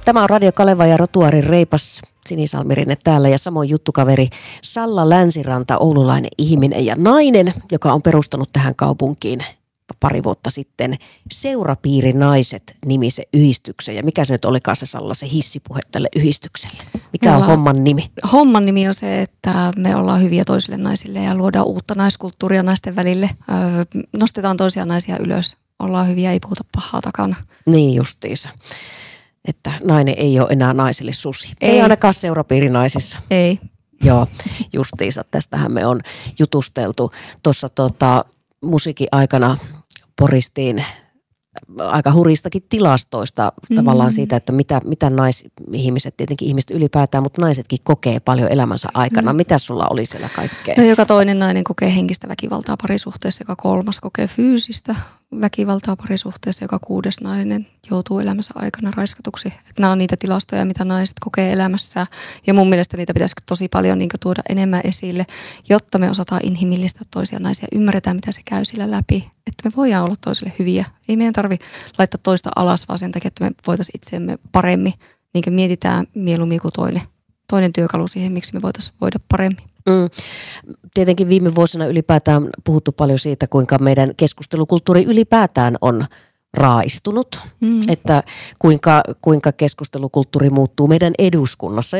Tämä on Radio Kaleva ja Rotuaarin reipas Sinisalmirinne täällä ja samoin juttukaveri Salla Länsiranta, oululainen ihminen ja nainen, joka on perustanut tähän kaupunkiin pari vuotta sitten Seurapiirinaiset-nimisen yhdistyksen. Ja mikä se nyt olikaan se Salla, se hissipuhe tälle yhdistykselle? Mikä on homman nimi? Homman nimi on se, että me ollaan hyviä toisille naisille ja luodaan uutta naiskulttuuria naisten välille. Nostetaan toisia naisia ylös. Ollaan hyviä, ei puhuta pahaa takana. Niin justiinsa. Että nainen ei ole enää naisille susi. Ei ainakaan seurapiirinaisissa. Ei. Joo, justiinsa. Tästähän me on jutusteltu. Tuossa musiikin aikana poristiin aika huristakin tilastoista tavallaan siitä, että mitä naisihmiset, tietenkin ihmiset ylipäätään, mutta naisetkin kokee paljon elämänsä aikana. Mitä sulla oli siellä kaikkea? No, joka toinen nainen kokee henkistä väkivaltaa parisuhteessa, joka kolmas kokee fyysistä väkivaltaa parisuhteessa, joka kuudes nainen joutuu elämänsä aikana raiskatuksi. Että nämä on niitä tilastoja, mitä naiset kokee elämässä ja mun mielestä niitä pitäisi tosi paljon tuoda enemmän esille, jotta me osataan inhimillistää toisia naisia, ymmärretään mitä se käy sillä läpi, että me voidaan olla toisille hyviä. Ei meidän tarvitse laittaa toista alas, vaan sen takia, että me voitaisiin itseämme paremmin, niin kuin mietitään mieluummin kuin toinen työkalu siihen, miksi me voitaisiin voida paremmin. Tietenkin viime vuosina ylipäätään puhuttu paljon siitä, kuinka meidän keskustelukulttuuri ylipäätään on raaistunut, että kuinka keskustelukulttuuri muuttuu meidän eduskunnassa